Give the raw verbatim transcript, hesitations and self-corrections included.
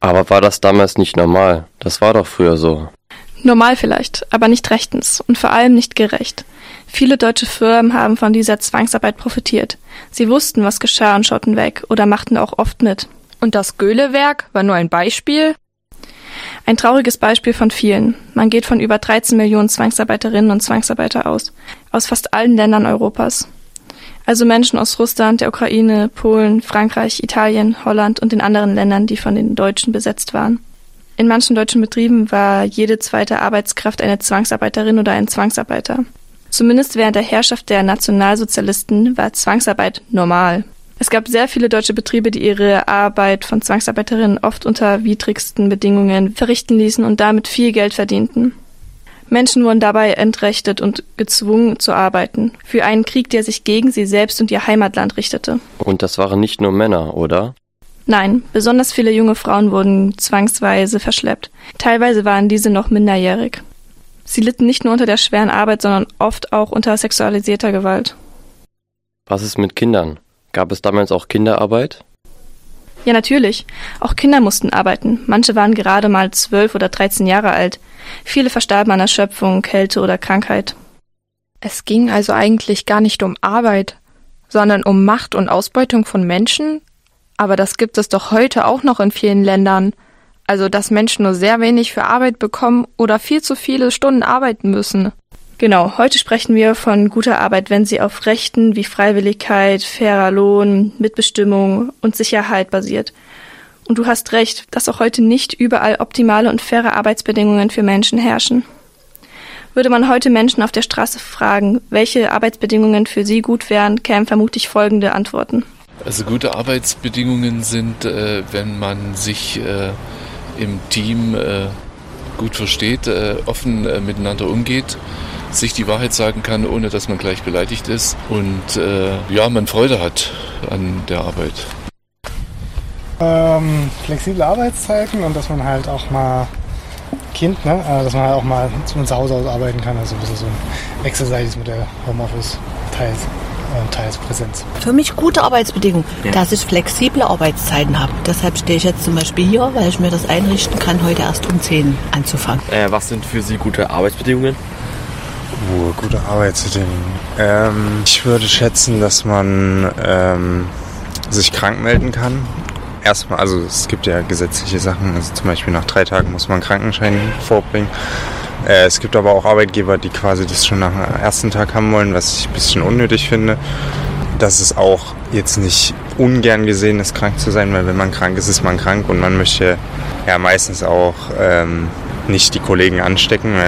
Aber war das damals nicht normal? Das war doch früher so. Normal vielleicht, aber nicht rechtens und vor allem nicht gerecht. Viele deutsche Firmen haben von dieser Zwangsarbeit profitiert. Sie wussten, was geschah und schauten weg oder machten auch oft mit. Und das Göhle-Werk war nur ein Beispiel? Ein trauriges Beispiel von vielen. Man geht von über dreizehn Millionen Zwangsarbeiterinnen und Zwangsarbeiter aus. Aus fast allen Ländern Europas. Also Menschen aus Russland, der Ukraine, Polen, Frankreich, Italien, Holland und den anderen Ländern, die von den Deutschen besetzt waren. In manchen deutschen Betrieben war jede zweite Arbeitskraft eine Zwangsarbeiterin oder ein Zwangsarbeiter. Zumindest während der Herrschaft der Nationalsozialisten war Zwangsarbeit normal. Es gab sehr viele deutsche Betriebe, die ihre Arbeit von Zwangsarbeiterinnen oft unter widrigsten Bedingungen verrichten ließen und damit viel Geld verdienten. Menschen wurden dabei entrechtet und gezwungen zu arbeiten, für einen Krieg, der sich gegen sie selbst und ihr Heimatland richtete. Und das waren nicht nur Männer, oder? Nein, besonders viele junge Frauen wurden zwangsweise verschleppt. Teilweise waren diese noch minderjährig. Sie litten nicht nur unter der schweren Arbeit, sondern oft auch unter sexualisierter Gewalt. Was ist mit Kindern? Gab es damals auch Kinderarbeit? Ja, natürlich. Auch Kinder mussten arbeiten. Manche waren gerade mal zwölf oder dreizehn Jahre alt. Viele verstarben an Erschöpfung, Kälte oder Krankheit. Es ging also eigentlich gar nicht um Arbeit, sondern um Macht und Ausbeutung von Menschen? Aber das gibt es doch heute auch noch in vielen Ländern. Also, dass Menschen nur sehr wenig für Arbeit bekommen oder viel zu viele Stunden arbeiten müssen. Genau, heute sprechen wir von guter Arbeit, wenn sie auf Rechten wie Freiwilligkeit, fairer Lohn, Mitbestimmung und Sicherheit basiert. Und du hast recht, dass auch heute nicht überall optimale und faire Arbeitsbedingungen für Menschen herrschen. Würde man heute Menschen auf der Straße fragen, welche Arbeitsbedingungen für sie gut wären, kämen vermutlich folgende Antworten. Also gute Arbeitsbedingungen sind, äh, wenn man sich äh, im Team äh, gut versteht, äh, offen äh, miteinander umgeht, sich die Wahrheit sagen kann, ohne dass man gleich beleidigt ist und äh, ja, man Freude hat an der Arbeit. Ähm, flexible Arbeitszeiten und dass man halt auch mal Kind, ne, äh, dass man halt auch mal von zu Hause aus arbeiten kann, also ein bisschen so ein wechselseitiges Modell, Homeoffice, teils, äh, teils Präsenz. Für mich gute Arbeitsbedingungen, ja. Dass ich flexible Arbeitszeiten habe. Deshalb stehe ich jetzt zum Beispiel hier, weil ich mir das einrichten kann, heute erst um zehn anzufangen. Äh, was sind für Sie gute Arbeitsbedingungen? Uh, gute Arbeitsbedingungen. Ähm, ich würde schätzen, dass man ähm, sich krank melden kann. Erstmal, also es gibt ja gesetzliche Sachen, also zum Beispiel nach drei Tagen muss man einen Krankenschein vorbringen. Äh, es gibt aber auch Arbeitgeber, die quasi das schon nach dem ersten Tag haben wollen, was ich ein bisschen unnötig finde. Dass es auch jetzt nicht ungern gesehen ist, krank zu sein, weil wenn man krank ist, ist man krank und man möchte ja meistens auch ähm, nicht die Kollegen anstecken.